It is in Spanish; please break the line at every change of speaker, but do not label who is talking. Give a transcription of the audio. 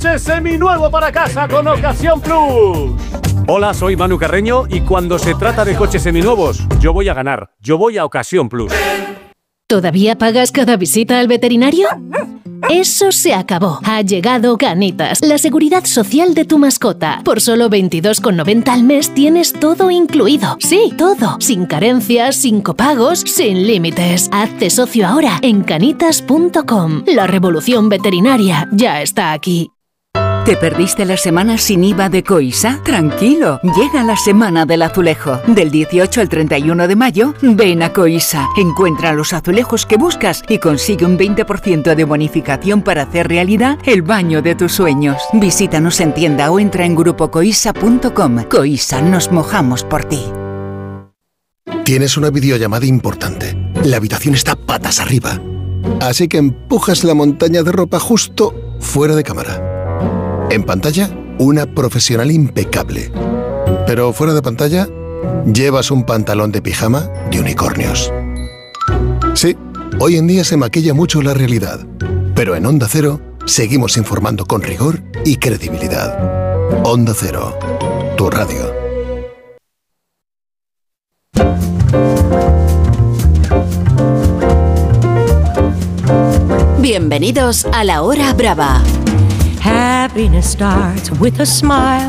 coche seminuevo para casa con Ocasión Plus. Hola, soy Manu Carreño y cuando se trata de coches seminuevos, yo voy a ganar. Yo voy a Ocasión Plus.
¿Todavía pagas cada visita al veterinario? Eso se acabó. Ha llegado Canitas, la seguridad social de tu mascota. Por solo 22,90 al mes tienes todo incluido. Sí, todo. Sin carencias, sin copagos, sin límites. Hazte socio ahora en canitas.com. La revolución veterinaria ya está aquí.
¿Te perdiste la semana sin IVA de Coisa? Tranquilo, llega la Semana del Azulejo. Del 18 al 31 de mayo, ven a Coisa. Encuentra los azulejos que buscas y consigue un 20% de bonificación para hacer realidad el baño de tus sueños. Visítanos en tienda o entra en grupocoisa.com. Coisa, nos mojamos por ti.
Tienes una videollamada importante. La habitación está patas arriba. Así que empujas la montaña de ropa justo fuera de cámara. En pantalla, una profesional impecable. Pero fuera de pantalla, llevas un pantalón de pijama de unicornios. Sí, hoy en día se maquilla mucho la realidad. Pero en Onda Cero, seguimos informando con rigor y credibilidad. Onda Cero, tu radio.
Bienvenidos a La Hora Brava.
Happiness starts with a smile.